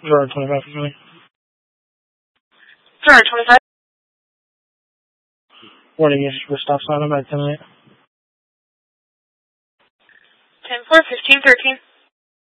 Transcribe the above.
Gerard 25 for me. Gerard 25. Warning, yes, for stop sign. I'm at 10-8. 10-4, 15-13.